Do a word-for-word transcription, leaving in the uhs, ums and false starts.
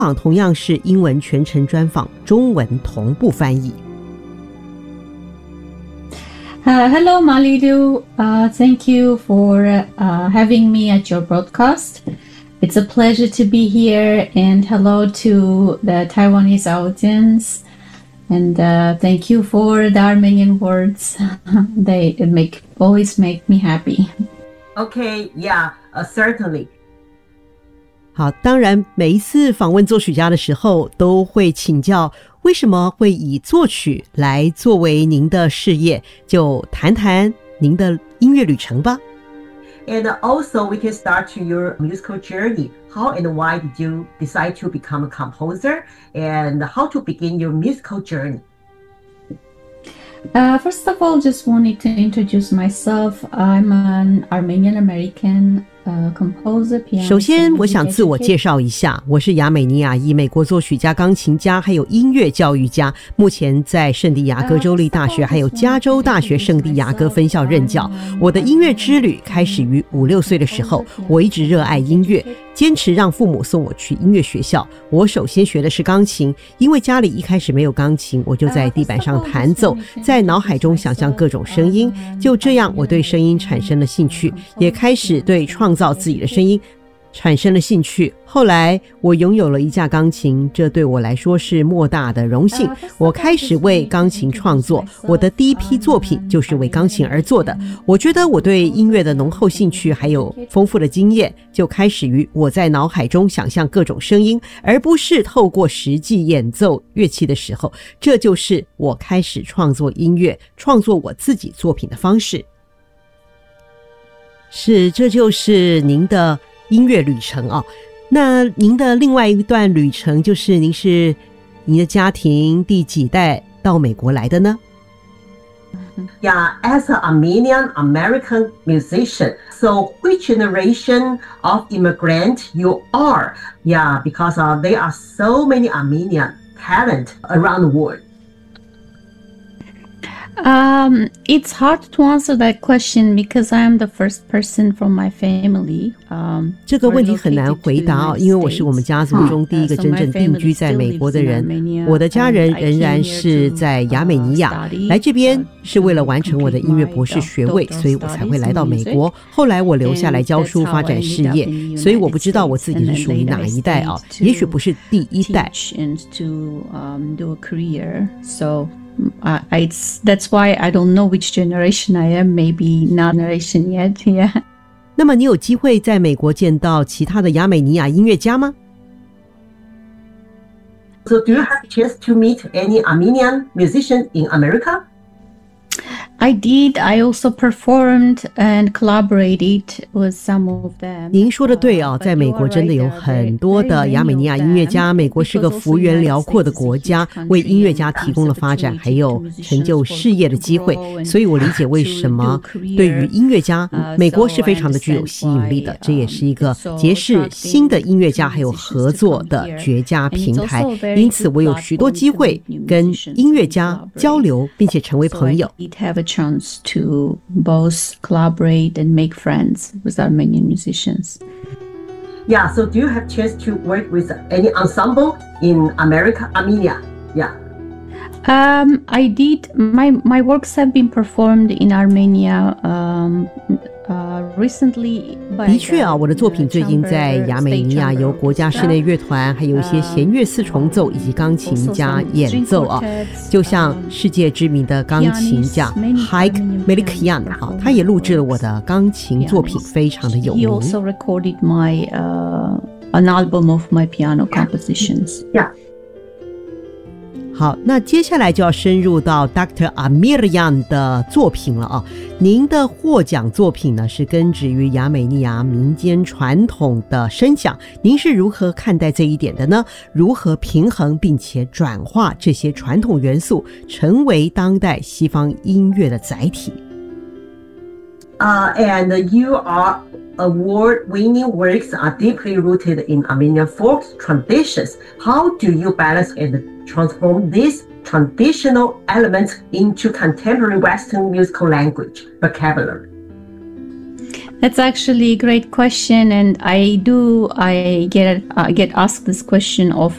访同样是英文全程专访，中文同步翻译。 Uh, hello, Malidu. Uh, thank you for uh, having me at your broadcast. It's a pleasure to be here, and hello to the Taiwanese audience. And uh, thank you for the Armenian words. They make always make me happy. Okay, yeah, uh, certainly. 好，当然每一次访问作曲家的时候都会请教为什么会以作曲来作为您的事业，就谈谈您的音乐旅程吧。 And also we can start to your musical journey. How and why did you decide to become a composer, and how to begin your musical journey? Uh, first of all, just wanted to introduce myself. I'm an Armenian American.Uh, composer, pianist, 首先我想自我介绍一下，我是亚美尼亚裔美国作曲家、钢琴家还有音乐教育家，目前在圣地亚哥州立大学还有加州大学圣地亚哥分校任教。我的音乐之旅开始于五六岁的时候，我一直热爱音乐，坚持让父母送我去音乐学校。我首先学的是钢琴，因为家里一开始没有钢琴，我就在地板上弹奏，在脑海中想象各种声音，就这样我对声音产生了兴趣，也开始对创造自己的声音产生了兴趣。后来我拥有了一架钢琴，这对我来说是莫大的荣幸。我开始为钢琴创作，我的第一批作品就是为钢琴而做的。我觉得我对音乐的浓厚兴趣还有丰富的经验，就开始于我在脑海中想象各种声音，而不是透过实际演奏乐器的时候。这就是我开始创作音乐，创作我自己作品的方式。是，这就是您的音乐旅程哦。那您的另外一段旅程就是您是您的家庭第几代到美国来的呢？ Yeah, as an Armenian American musician, so which generation of immigrant you are? Yeah, because uh, there are so many Armenian talent around the world.Um, it's hard to answer that question because I am the first person from my family. Um, 这个问题很难回答哦，因为我是我们家族中第一个真正定居在美国的人。我的家人仍然是在亚美尼亚，来这边是为了完成我的音乐博士学位，所以我才会来到美国。后来我留下来教书发展事业，所以我不知道我自己是属于哪一代啊，也许不是第一代。 Uh, it's, that's why I don't know which generation I am, maybe not generation yet, yeah. 那么你有机会在美国见到其他的亚美尼亚音乐家吗？ So do you have a chance to meet any Armenian musician in America? I did. I also performed and collaborated with some of them. 您说的对哦，在美国真的有很多的亚美尼亚音乐家。美国是个幅员辽阔的国家，为音乐家提供了发展还有成就事业的机会。所以我理解为什么对于音乐家，美国是非常的具有吸引力的。这也是一个结识新的音乐家还有合作的绝佳平台。因此，我有许多机会跟音乐家交流，并且成为朋友。 chance to both collaborate and make friends with Armenian musicians. Yeah, so do you have chance to work with any ensemble in America, Armenia? Yeah. Um, I did. My my works have been performed in Armenia um, uh, recently. 的确啊，我的作品最近在亚美尼亚由国家室内乐团，还有一些弦乐四重奏以及钢琴家演奏啊，就像世界知名的钢琴家 Haik Melekyan 啊，他也录制了我的钢琴作品，非常的有名。 He also recorded my uh, an album of my piano compositions. Yeah. 好，那接下来就要深入到 Doctor Amiryan 的作品了啊。您的获奖作品呢是根植于亚美尼亚民间传统的声响，您是如何看待这一点的呢？如何平衡并且转化这些传统元素，成为当代西方音乐的载体？ Uh, and you are award-winning works are deeply rooted in Armenian folk traditions. How do you balance and transform these traditional elements into contemporary Western musical language vocabulary? That's actually a great question, and I do I get uh, get asked this question often.